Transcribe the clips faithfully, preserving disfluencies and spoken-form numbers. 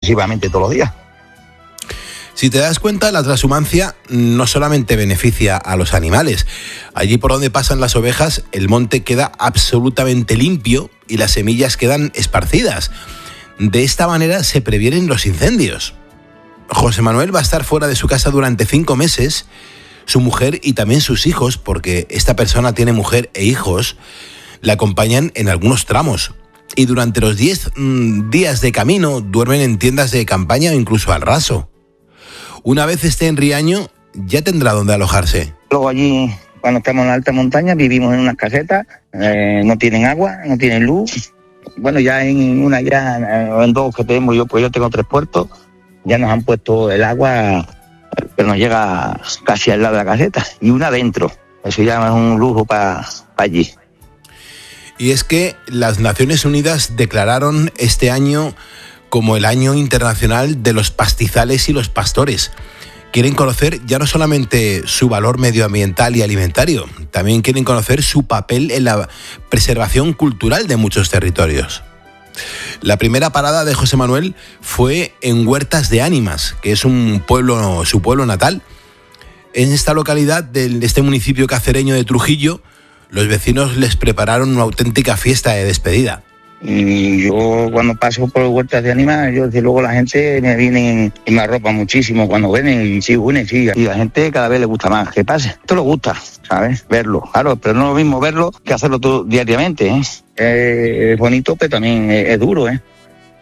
sucesivamente todos los días. Si te das cuenta, la transhumancia no solamente beneficia a los animales. Allí por donde pasan las ovejas, el monte queda absolutamente limpio y las semillas quedan esparcidas. De esta manera se previenen los incendios. José Manuel va a estar fuera de su casa durante cinco meses. Su mujer y también sus hijos, porque esta persona tiene mujer e hijos, le acompañan en algunos tramos. Y durante los diez mmm, días de camino duermen en tiendas de campaña o incluso al raso. Una vez esté en Riaño, ya tendrá donde alojarse. Luego allí, cuando estamos en la alta montaña, vivimos en unas casetas, eh, no tienen agua, no tienen luz. Bueno, ya en una, ya en dos que tenemos, yo pues yo tengo tres puertos, ya nos han puesto el agua, pero nos llega casi al lado de la caseta, y una dentro. Eso ya es un lujo para pa allí. Y es que las Naciones Unidas declararon este año como el Año Internacional de los Pastizales y los Pastores. Quieren conocer ya no solamente su valor medioambiental y alimentario, también quieren conocer su papel en la preservación cultural de muchos territorios. La primera parada de José Manuel fue en Huertas de Ánimas, que es un pueblo, su pueblo natal. En esta localidad de este municipio cacereño de Trujillo, los vecinos les prepararon una auténtica fiesta de despedida. Y yo cuando paso por Huertas de Ánimas, yo desde luego la gente me viene y me arropa muchísimo cuando vienen y sí, une, sí. Y la gente cada vez le gusta más que pase. Esto le gusta, ¿sabes? Verlo, claro, pero no es lo mismo verlo que hacerlo todo diariamente, ¿eh? Eh, es bonito, pero también es, es duro, ¿eh?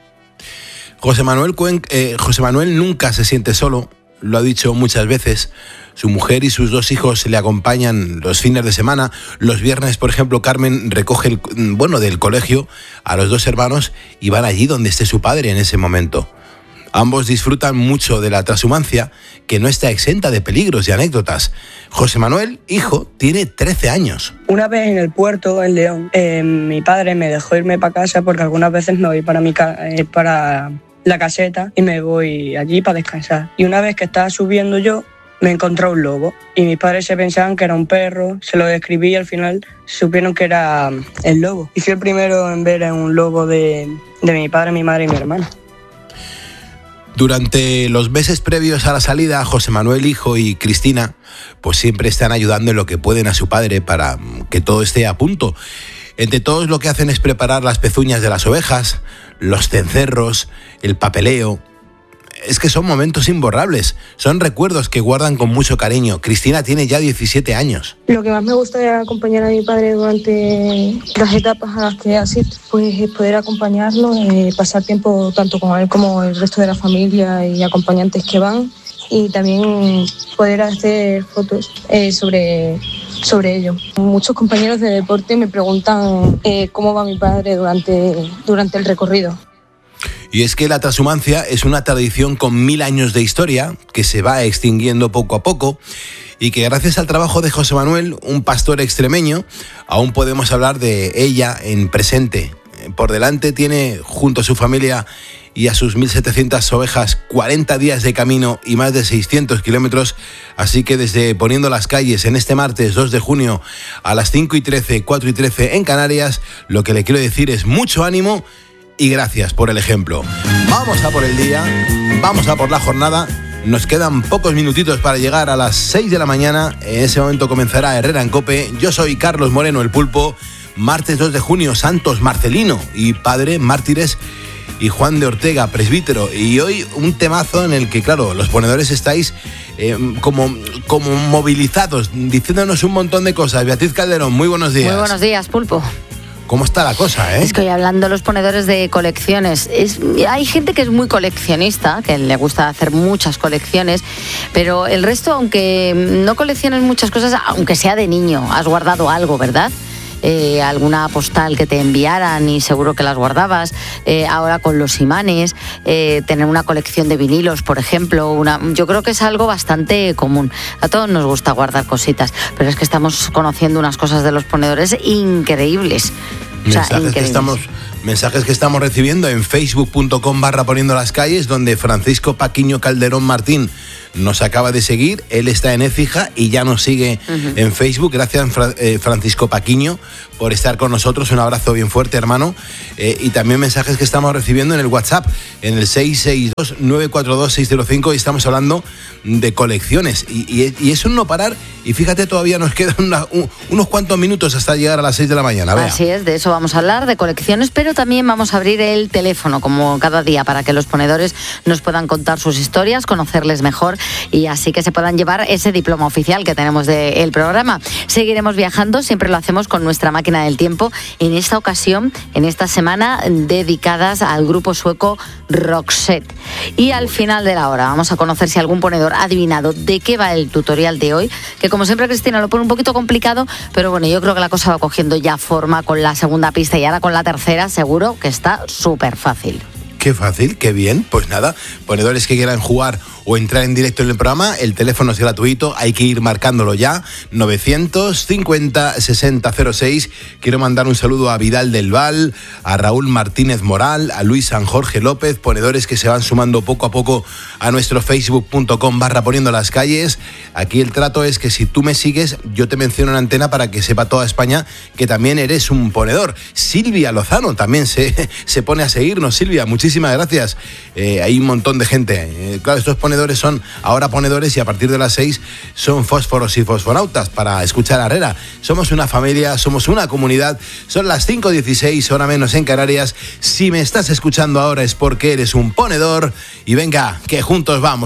José Manuel, Cuen- eh, José Manuel nunca se siente solo, lo ha dicho muchas veces. Su mujer y sus dos hijos le acompañan los fines de semana. Los viernes, por ejemplo, Carmen recoge el, bueno, del colegio a los dos hermanos y van allí donde esté su padre en ese momento. Ambos disfrutan mucho de la transhumancia, que no está exenta de peligros y anécdotas. José Manuel, hijo, tiene trece años. Una vez en el puerto, en León, eh, mi padre me dejó irme para casa porque algunas veces me voy para, mi ca- eh, para la caseta y me voy allí para descansar. Y una vez que estaba subiendo yo, me encontró un lobo y mis padres se pensaban que era un perro, se lo describí y al final supieron que era el lobo. Y fui el primero en ver a un lobo de, de mi padre, mi madre y mi hermana. Durante los meses previos a la salida, José Manuel, hijo, y Cristina, pues siempre están ayudando en lo que pueden a su padre para que todo esté a punto. Entre todos lo que hacen es preparar las pezuñas de las ovejas, los cencerros, el papeleo. Es que son momentos imborrables, son recuerdos que guardan con mucho cariño. Cristina tiene ya diecisiete años. Lo que más me gusta de acompañar a mi padre durante las etapas a las que asiste, pues es poder acompañarlo, eh, pasar tiempo tanto con él como el resto de la familia y acompañantes que van, y también poder hacer fotos eh, sobre, sobre ello. Muchos compañeros de deporte me preguntan eh, cómo va mi padre durante, durante el recorrido. Y es que la transhumancia es una tradición con mil años de historia que se va extinguiendo poco a poco y que gracias al trabajo de José Manuel, un pastor extremeño, aún podemos hablar de ella en presente. Por delante tiene, junto a su familia y a sus mil setecientas ovejas, cuarenta días de camino y más de seiscientos kilómetros, así que desde Poniendo las Calles en este martes dos de junio a las cinco y trece, cuatro y trece en Canarias, lo que le quiero decir es mucho ánimo y gracias por el ejemplo. Vamos a por el día, vamos a por la jornada. Nos quedan pocos minutitos para llegar a las seis de la mañana. En ese momento comenzará Herrera en COPE. Yo soy Carlos Moreno, el Pulpo. Martes dos de junio, Santos Marcelino y Padre, Mártires y Juan de Ortega, presbítero. Y hoy un temazo en el que, claro, los ponedores estáis eh, como, como movilizados, diciéndonos un montón de cosas. Beatriz Calderón, muy buenos días. Muy buenos días, Pulpo. ¿Cómo está la cosa, eh? Es que hoy hablando de los ponedores de colecciones, es, hay gente que es muy coleccionista, que le gusta hacer muchas colecciones, pero el resto, aunque no colecciones muchas cosas, aunque sea de niño, has guardado algo, ¿verdad? Eh, alguna postal que te enviaran y seguro que las guardabas. Eh, ahora con los imanes, eh, tener una colección de vinilos, por ejemplo, una, yo creo que es algo bastante común. A todos nos gusta guardar cositas, pero es que estamos conociendo unas cosas de los ponedores increíbles. O sea, Mensajes que estamos Mensajes que estamos recibiendo en facebook punto com barra poniendo las calles, donde Francisco Paquiño Calderón Martín nos acaba de seguir. Él está en Écija y ya nos sigue uh-huh. en Facebook. Gracias, Fra- eh, Francisco Paquiño, por estar con nosotros. Un abrazo bien fuerte, hermano. Eh, y también mensajes que estamos recibiendo en el WhatsApp, en el seis seis dos, nueve cuatro dos, seis cero cinco, y estamos hablando de colecciones. Y, y, y es un no parar. Y fíjate, todavía nos quedan una, un, unos cuantos minutos hasta llegar a las seis de la mañana. Vea. Así es, de eso vamos a hablar, de colecciones, pero también vamos a abrir el teléfono, como cada día, para que los ponedores nos puedan contar sus historias, conocerles mejor y así que se puedan llevar ese diploma oficial que tenemos del programa. Seguiremos viajando, siempre lo hacemos con nuestra máquina del tiempo, en esta ocasión, en esta semana, dedicadas al grupo sueco Roxette. Y al final de la hora vamos a conocer si algún ponedor ha adivinado de qué va el tutorial de hoy, que como siempre Cristina lo pone un poquito complicado, pero bueno, yo creo que la cosa va cogiendo ya forma con la segunda pista y ahora con la tercera seguro que está súper fácil. Qué fácil, qué bien. Pues nada, ponedores que quieran jugar o entrar en directo en el programa, el teléfono es gratuito, hay que ir marcándolo ya, novecientos cincuenta sesenta cero seis. Quiero mandar un saludo a Vidal del Val, a Raúl Martínez Moral, a Luis San Jorge López, ponedores que se van sumando poco a poco a nuestro facebook punto com barra poniendo las calles. Aquí el trato es que si tú me sigues, yo te menciono en antena para que sepa toda España que también eres un ponedor. Silvia Lozano también se, se pone a seguirnos. Silvia, muchísimas gracias. Eh, hay un montón de gente. Eh, claro, estos ponedores son ahora ponedores y a partir de las seis son fósforos y fosfonautas para escuchar a Herrera. Somos una familia, somos una comunidad. Son las cinco dieciséis, hora menos en Canarias. Si me estás escuchando ahora es porque eres un ponedor y venga, que juntos vamos.